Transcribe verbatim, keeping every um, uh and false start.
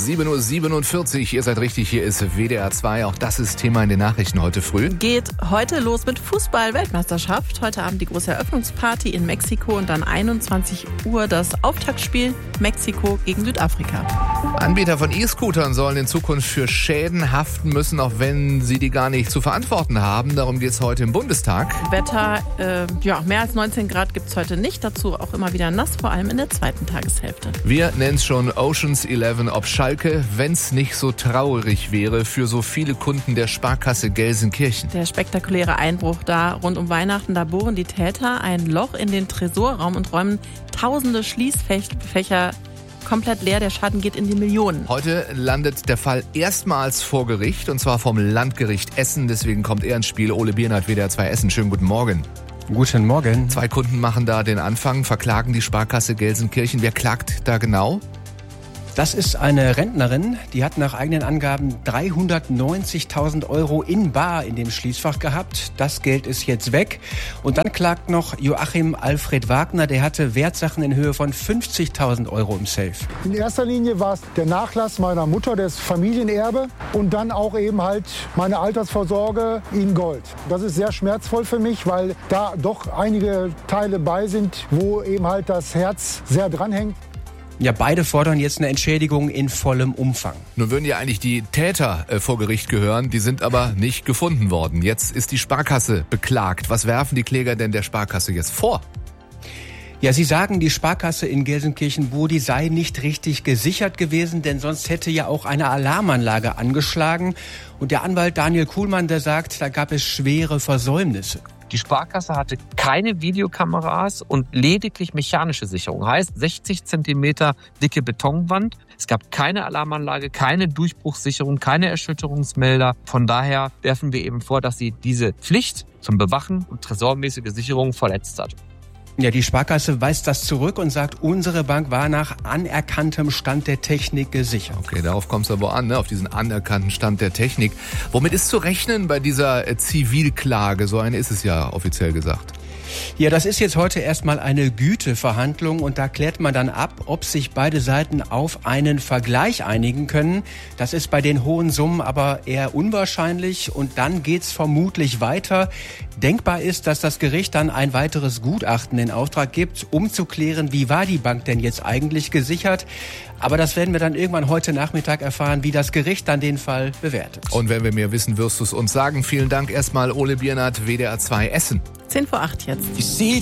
sieben Uhr siebenundvierzig. Ihr seid richtig, hier ist W D R zwei. Auch das ist Thema in den Nachrichten heute früh. Geht heute los mit Fußball-Weltmeisterschaft. Heute Abend die große Eröffnungsparty in Mexiko und dann einundzwanzig Uhr das Auftaktspiel Mexiko gegen Südafrika. Anbieter von E-Scootern sollen in Zukunft für Schäden haften müssen, auch wenn sie die gar nicht zu verantworten haben. Darum geht es heute im Bundestag. Wetter, äh, ja, mehr als neunzehn Grad gibt es heute nicht. Dazu auch immer wieder nass, vor allem in der zweiten Tageshälfte. Wir nennen es schon Ocean's Eleven ob Schalke, wenn es nicht so traurig wäre für so viele Kunden der Sparkasse Gelsenkirchen. Der spektakuläre Einbruch da rund um Weihnachten, da bohren die Täter ein Loch in den Tresorraum und räumen tausende Schließfächer komplett leer. Der Schaden geht in die Millionen. Heute landet der Fall erstmals vor Gericht, und zwar vom Landgericht Essen. Deswegen kommt er ins Spiel. Ole Biernert, W D R zwei Essen. Schönen guten Morgen. Guten Morgen. Zwei Kunden machen da den Anfang, verklagen die Sparkasse Gelsenkirchen. Wer klagt da genau? Das ist eine Rentnerin, die hat nach eigenen Angaben dreihundertneunzigtausend Euro in bar in dem Schließfach gehabt. Das Geld ist jetzt weg. Und dann klagt noch Joachim Alfred Wagner, der hatte Wertsachen in Höhe von fünfzigtausend Euro im Safe. In erster Linie war es der Nachlass meiner Mutter, das Familienerbe, und dann auch eben halt meine Altersvorsorge in Gold. Das ist sehr schmerzvoll für mich, weil da doch einige Teile bei sind, wo eben halt das Herz sehr dranhängt. Ja, beide fordern jetzt eine Entschädigung in vollem Umfang. Nun würden ja eigentlich die Täter äh, vor Gericht gehören, die sind aber nicht gefunden worden. Jetzt ist die Sparkasse beklagt. Was werfen die Kläger denn der Sparkasse jetzt vor? Ja, sie sagen, die Sparkasse in Gelsenkirchen-Bodi sei nicht richtig gesichert gewesen, denn sonst hätte ja auch eine Alarmanlage angeschlagen. Und der Anwalt Daniel Kuhlmann, der sagt, da gab es schwere Versäumnisse. Die Sparkasse hatte keine Videokameras und lediglich mechanische Sicherung. Heißt sechzig Zentimeter dicke Betonwand. Es gab keine Alarmanlage, keine Durchbruchssicherung, keine Erschütterungsmelder. Von daher werfen wir eben vor, dass sie diese Pflicht zum Bewachen und tresormäßige Sicherung verletzt hat. Ja, die Sparkasse weist das zurück und sagt, unsere Bank war nach anerkanntem Stand der Technik gesichert. Okay, darauf kommt es aber an, ne? Auf diesen anerkannten Stand der Technik. Womit ist zu rechnen bei dieser äh, Zivilklage? So eine ist es ja offiziell gesagt. Ja, das ist jetzt heute erstmal eine Güteverhandlung und da klärt man dann ab, ob sich beide Seiten auf einen Vergleich einigen können. Das ist bei den hohen Summen aber eher unwahrscheinlich und dann geht's vermutlich weiter. Denkbar ist, dass das Gericht dann ein weiteres Gutachten in Auftrag gibt, um zu klären, wie war die Bank denn jetzt eigentlich gesichert. Aber das werden wir dann irgendwann heute Nachmittag erfahren, wie das Gericht dann den Fall bewertet. Und wenn wir mehr wissen, wirst du es uns sagen. Vielen Dank erstmal, Ole Biernert, W D R zwei Essen. zehn vor acht jetzt. You see